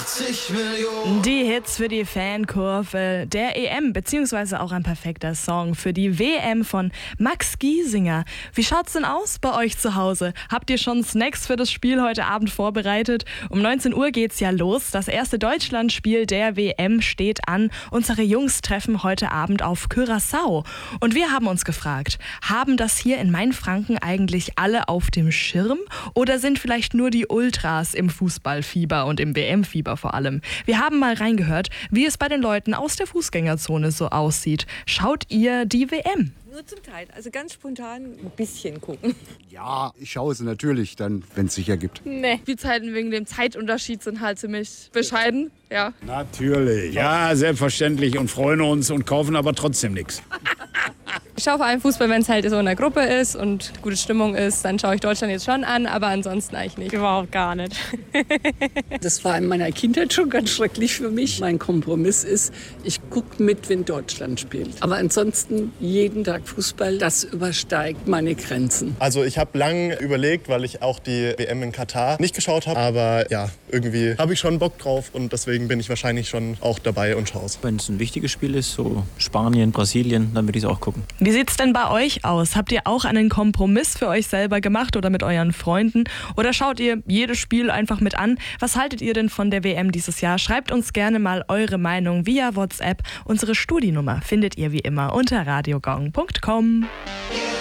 80 Millionen. Die Hits für die Fankurve der EM, beziehungsweise auch ein perfekter Song für die WM von Max Giesinger. Wie schaut's denn aus bei euch zu Hause? Habt ihr schon Snacks für das Spiel heute Abend vorbereitet? Um 19 Uhr geht's ja los. Das erste Deutschlandspiel der WM steht an. Unsere Jungs treffen heute Abend auf Curaçao. Und wir haben uns gefragt, haben das hier in Mainfranken eigentlich alle auf dem Schirm? Oder sind vielleicht nur die Ultras im Fußballfieber und im WM-Fieber vor allem? Wir haben mal reingehört, wie es bei den Leuten aus der Fußgängerzone so aussieht. Schaut ihr die WM? Nur zum Teil, also ganz spontan ein bisschen gucken. Ja, ich schaue es natürlich dann, wenn es sich ergibt. Nee, die Zeiten wegen dem Zeitunterschied sind halt ziemlich bescheiden, ja. Natürlich, ja, selbstverständlich und freuen uns und kaufen aber trotzdem nichts. Ich schaue vor allem Fußball, wenn es halt so in der Gruppe ist und gute Stimmung ist, dann schaue ich Deutschland jetzt schon an, aber ansonsten eigentlich nicht. Überhaupt gar nicht. Das war in meiner Kindheit schon ganz schrecklich für mich. Mein Kompromiss ist, ich gucke mit, wenn Deutschland spielt. Aber ansonsten jeden Tag Fußball, das übersteigt meine Grenzen. Also ich habe lange überlegt, weil ich auch die WM in Katar nicht geschaut habe. Aber ja, irgendwie habe ich schon Bock drauf und deswegen bin ich wahrscheinlich schon auch dabei und schaue es. Wenn es ein wichtiges Spiel ist, so Spanien, Brasilien, dann würde ich es auch gucken. Wie sieht's denn bei euch aus? Habt ihr auch einen Kompromiss für euch selber gemacht oder mit euren Freunden? Oder schaut ihr jedes Spiel einfach mit an? Was haltet ihr denn von der WM dieses Jahr? Schreibt uns gerne mal eure Meinung via WhatsApp. Unsere Studienummer findet ihr wie immer unter radiogong.com.